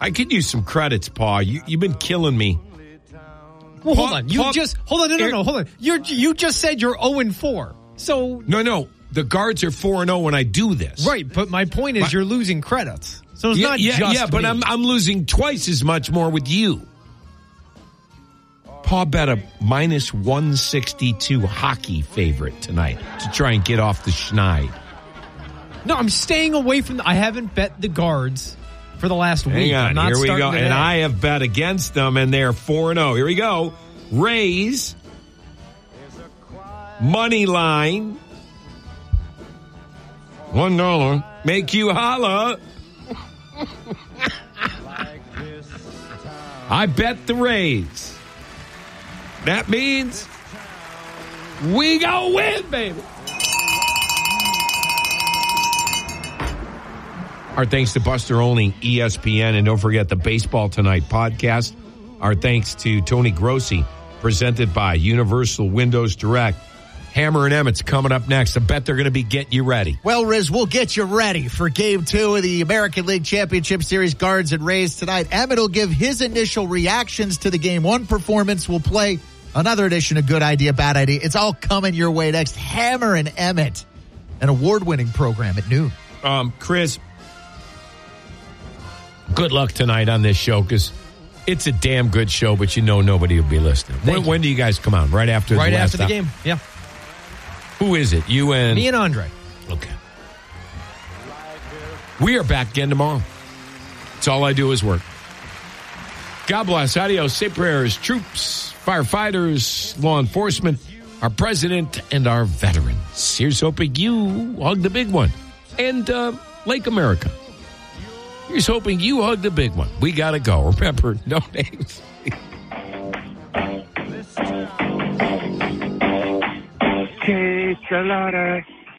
I could use some credits, Pa. You've been killing me. Well, hold on. Hold on. You just said you're 0-4. So No. The Guards are 4-0 when I do this. Right, but my point is you're losing credits. So it's not just Yeah, but me. I'm losing twice as much more with you. Pa bet a minus 162 hockey favorite tonight to try and get off the schneid. No, I'm staying away from I haven't bet the Guards for the last week. Hang on, here we go. Today. And I have bet against them, and they're 4-0. Here we go. Rays. Money line. $1. Make you holla. I bet the Rays. That means we go win, baby. Our thanks to Buster Olney, ESPN, and don't forget the Baseball Tonight podcast. Our thanks to Tony Grossi, presented by Universal Windows Direct. Hammer and Emmett's coming up next. I bet they're going to be getting you ready. Well, Riz, we'll get you ready for Game 2 of the American League Championship Series, Guards and Rays tonight. Emmett will give his initial reactions to the Game 1 performance. We'll play another edition of Good Idea, Bad Idea. It's all coming your way next. Hammer and Emmett, an award-winning program at noon. Chris, good luck tonight on this show because it's a damn good show, but nobody will be listening. When do you guys come on? Right after the game, yeah. Who is it? You and... Me and Andre. Okay. We are back again tomorrow. That's all I do is work. God bless. Adios. Say prayers. Troops, firefighters, law enforcement, our president, and our veterans. Here's hoping you hug the big one. And Lake America. Here's hoping you hug the big one. We got to go. Remember, no names. Quesalada.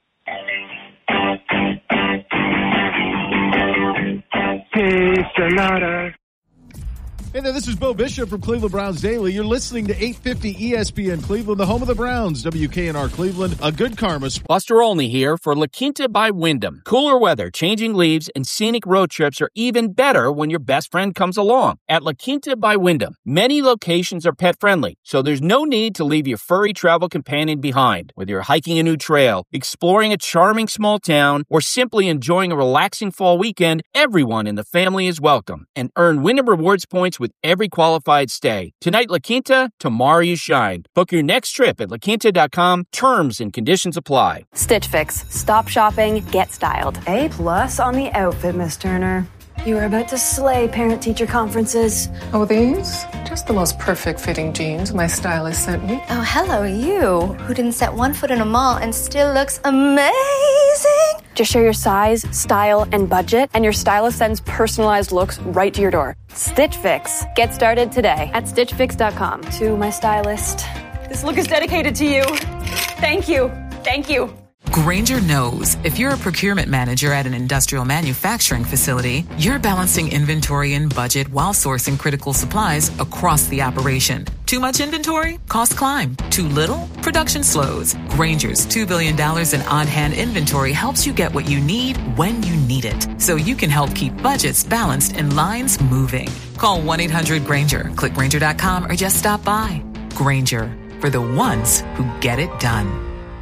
Quesalada. Hey there, this is Bo Bishop from Cleveland Browns Daily. You're listening to 850 ESPN Cleveland, the home of the Browns. WKNR Cleveland, a good karma. Buster Olney here for La Quinta by Wyndham. Cooler weather, changing leaves, and scenic road trips are even better when your best friend comes along. At La Quinta by Wyndham, many locations are pet-friendly, so there's no need to leave your furry travel companion behind. Whether you're hiking a new trail, exploring a charming small town, or simply enjoying a relaxing fall weekend, everyone in the family is welcome. And earn Wyndham Rewards points with every qualified stay. Tonight, La Quinta, tomorrow you shine. Book your next trip at laquinta.com. Terms and conditions apply. Stitch Fix. Stop shopping, get styled. A+ on the outfit, Miss Turner. You are about to slay parent-teacher conferences. Oh, these? Just the most perfect fitting jeans my stylist sent me. Oh, hello, you, who didn't set one foot in a mall and still looks amazing. Just share your size, style, and budget, and your stylist sends personalized looks right to your door. Stitch Fix. Get started today at StitchFix.com. To my stylist, this look is dedicated to you. Thank you. Thank you. Grainger knows if you're a procurement manager at an industrial manufacturing facility, you're balancing inventory and budget while sourcing critical supplies across the operation. Too much inventory? Costs climb. Too little? Production slows. Grainger's $2 billion in on-hand inventory helps you get what you need when you need it, so you can help keep budgets balanced and lines moving. Call 1-800-GRAINGER, click Grainger.com, or just stop by. Grainger, for the ones who get it done.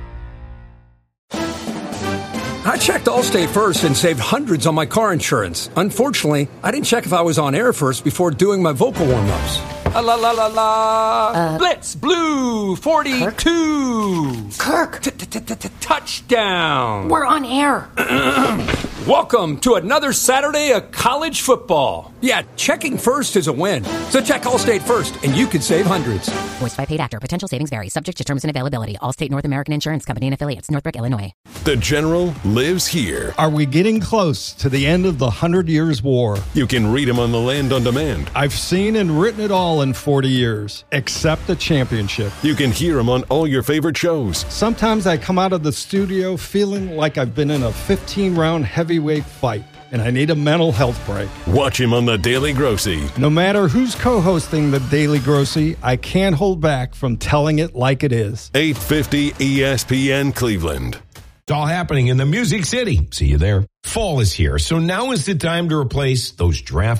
I checked Allstate first and saved hundreds on my car insurance. Unfortunately, I didn't check if I was on air first before doing my vocal warm-ups. La la la la. Blitz Blue 42. Kirk. Touchdown. We're on air. Welcome to another Saturday of college football. Yeah, checking first is a win. So check Allstate first, and you could save hundreds. Voiced by paid actor. Potential savings vary. Subject to terms and availability. Allstate North American Insurance Company and affiliates. Northbrook, Illinois. The General lives here. Are we getting close to the end of the 100 Years' War? You can read him on the Land on Demand. I've seen and written it all in 40 years, except the championship. You can hear him on all your favorite shows. Sometimes I come out of the studio feeling like I've been in a 15-round heavyweight fight, and I need a mental health break. Watch him on The Daily Grossi. No matter who's co-hosting The Daily Grossi, I can't hold back from telling it like it is. 850 ESPN Cleveland. It's all happening in the Music City. See you there. Fall is here, so now is the time to replace those draft